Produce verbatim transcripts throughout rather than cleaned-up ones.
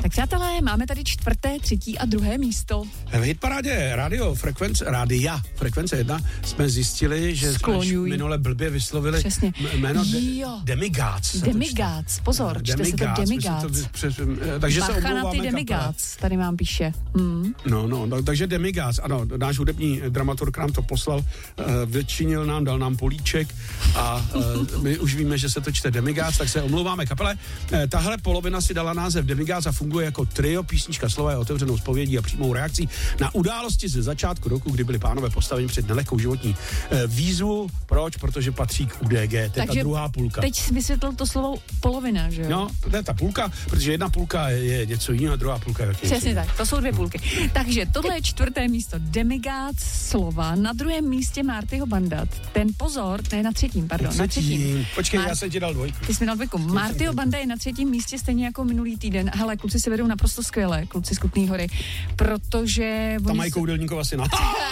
Tak přátelé, máme tady čtvrté, třetí a druhé místo. V hitparádě Radio Frekvence, Rádia Frekvence jedna jsme zjistili, že Skloňuj. jsme minule blbě vyslovili Přesně. jméno de, Jo. Demigods. Demigods, pozor, čte se to Demigods, Demigods. my si to přes, takže se Bacha na omlouváme ty kapele. Demigods, tady mám píše. Hmm. No, no, no, takže Demigods, ano, náš hudební dramaturg nám to poslal, uh, vyčinil nám, dal nám políček a uh, my už víme, že se to čte Demigods, tak se omlouváme kapele. Uh, tahle polovina si dala název Demigods a funguje jako trio, písnička, slova je otevřenou zpovědí a přímou reakcí na události ze začátku roku, kdy byli pánové postaveni před nelehkou životní uh, výzvu. Proč? Protože patří k U D G, to je ta druhá půlka. Teď jsi vysvětlil to slovo polovina, že jo? No, to je ta půlka, protože jedna půlka je něco jiného, druhá půlka je taky. Přesně tak, to jsou dvě půlky. Takže tohle je čtvrté místo. Demigods slova. Na druhém místě Martyho banda. Ten pozor, ne na třetím, pardon. Třetí. Na třetím. Počkej, Mar- já jsem ti dal dvojku. Ty jsi mi dal dvojku. Martyho banda je na třetím místě stejně jako minulý týden. Hele, kluci se vedou naprosto skvěle, kluci z Kutný Hory, protože... Tam mají koudelníkova syna.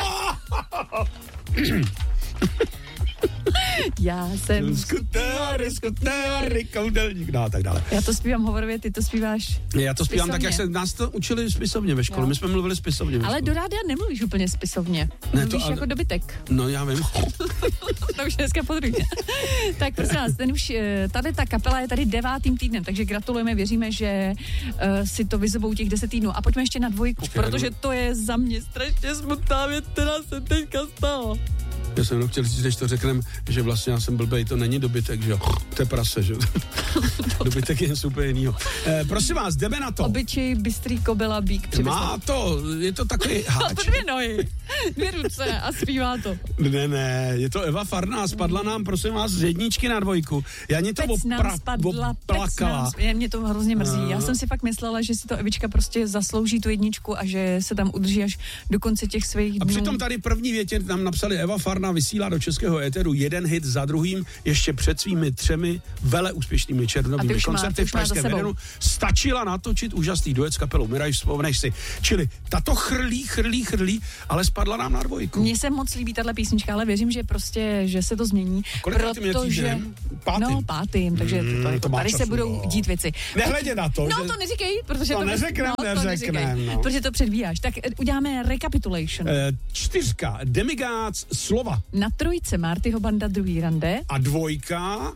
Já jsem skutéry, skutéry, koudelník, no a tak dále. Já to zpívám hovorově, ty to zpíváš Já to zpívám spisovně. tak, jak se nás to učili spisovně ve škole. Jo. My jsme mluvili spisovně ve Ale škole. do rádia nemluvíš úplně spisovně. Ne, Mluvíš to ale- jako dobytek. No já vím. To už dneska podruhně. Tak prosím vás, ten už, eh, tady ta kapela je tady devátým týdnem, takže gratulujeme, věříme, že uh, si to vyzobou těch deset týdnů. A pojďme ještě na dvojku, Počkej, protože jdu. to je za mě strašně smutná věc, která se teďka stala. Já jsem jenom chtěl říct, než to řekneme, že vlastně já jsem blbej, to není dobytek, že jo. To je prase, že jo. Dobytek je něco úplně jinýho. Eh, prosím vás, jdeme na to. Obyčej, bystrý kobila, bík. Má to, je to takový Má háč. to dvě nohy, dvě ruce a zpívá to. Ne, ne, je to Eva Farná, spadla nám, prosím vás, z jedničky na dvojku. Já ní to Pec nám opra- spadla, pec oplakala. nám, sp- mě to hrozně mrzí. No. Já jsem si fakt myslela, že si to Evička prostě zaslouží tu jedničku a že se tam udrží až do konce těch svých A dnů. přitom tady první větě nám napsali Eva Farná vysílá do českého éteru jeden hit za druhým, ještě před svými třemi vele úspěšnými A červnovými ty už má- koncerty ty v už má za Pražském sebou. Edenu. Stačila natočit úžasný duet s kapelou Miraj, vzpomeneš si. Čili tato chrlí, chrlí, chrlí, ale spadla nám na dvojku. Mně se moc líbí tahle písnička, ale věřím, že prostě, že se to změní. Kolikátým je protože týdnem? Pátým? No, pátým, takže Mm, to, to, to má tady času, se budou no. dít věci. Nehledě na to, No že- to neříkej, protože To to, neřeknem, no, to neřeknem, neříkej, no. protože to předvíjáš. Tak eh, uděláme recapitulation. Eh, čtyřka, Demigods, slova. Na trojce Martyho banda druhý rande, A dvojka,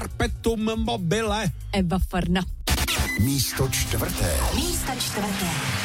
Perpetuum mobile. Eva Farna. Místo čtvrté. Místo čtvrté.